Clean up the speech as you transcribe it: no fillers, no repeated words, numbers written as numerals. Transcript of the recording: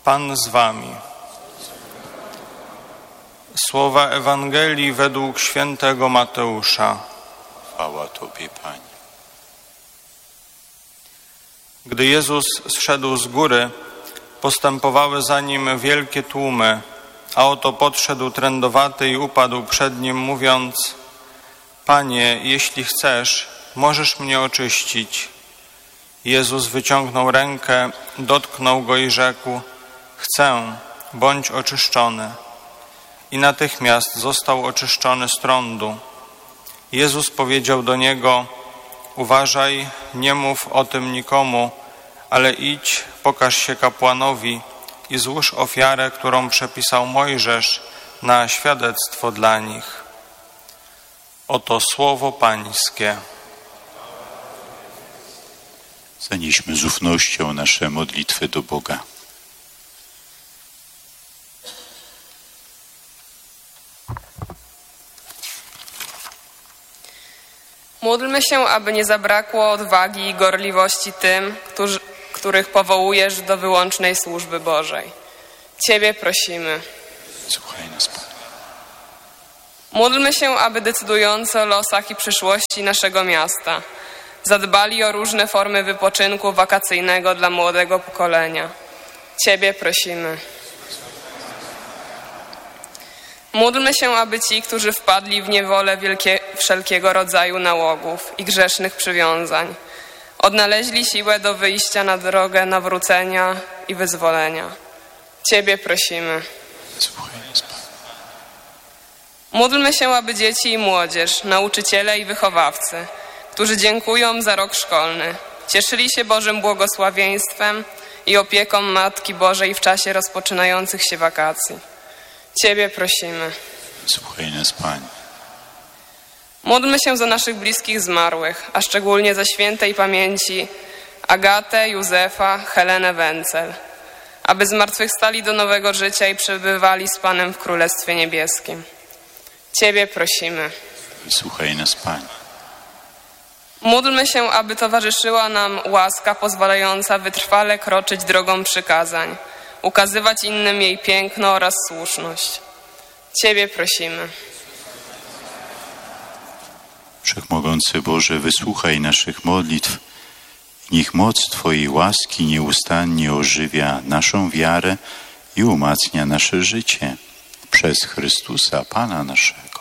Pan z wami. Słowa Ewangelii według świętego Mateusza. Chwała Tobie, Panie. Gdy Jezus zszedł z góry, postępowały za Nim wielkie tłumy, a oto podszedł trędowaty i upadł przed Nim, mówiąc: Panie, jeśli chcesz, możesz mnie oczyścić. Jezus wyciągnął rękę, dotknął go i rzekł: Chcę, bądź oczyszczony. I natychmiast został oczyszczony z trądu. Jezus powiedział do niego: Uważaj, nie mów o tym nikomu, ale idź, pokaż się kapłanowi i złóż ofiarę, którą przepisał Mojżesz, na świadectwo dla nich. Oto słowo Pańskie. Zanieśmy z ufnością nasze modlitwy do Boga. Módlmy się, aby nie zabrakło odwagi i gorliwości tym, których powołujesz do wyłącznej służby Bożej. Ciebie prosimy. Słuchaj nas, Panie. Módlmy się, aby decydująco o losach i przyszłości naszego miasta zadbali o różne formy wypoczynku wakacyjnego dla młodego pokolenia. Ciebie prosimy. Módlmy się, aby ci, którzy wpadli w niewolę wszelkiego rodzaju nałogów i grzesznych przywiązań, odnaleźli siłę do wyjścia na drogę nawrócenia i wyzwolenia. Ciebie prosimy. Słuchaj nas, Panie. Módlmy się, aby dzieci i młodzież, nauczyciele i wychowawcy, którzy dziękują za rok szkolny, cieszyli się Bożym błogosławieństwem i opieką Matki Bożej w czasie rozpoczynających się wakacji. Ciebie prosimy. Słuchaj nas, Panie. Módlmy się za naszych bliskich zmarłych, a szczególnie za świętej pamięci Agatę, Józefa, Helenę Wencel, aby zmartwychwstali do nowego życia i przebywali z Panem w Królestwie Niebieskim. Ciebie prosimy. Słuchaj nas, Panie. Módlmy się, aby towarzyszyła nam łaska pozwalająca wytrwale kroczyć drogą przykazań, ukazywać innym jej piękno oraz słuszność. Ciebie prosimy. Wszechmogący Boże, wysłuchaj naszych modlitw. Niech moc Twojej łaski nieustannie ożywia naszą wiarę i umacnia nasze życie. Przez Chrystusa, Pana naszego.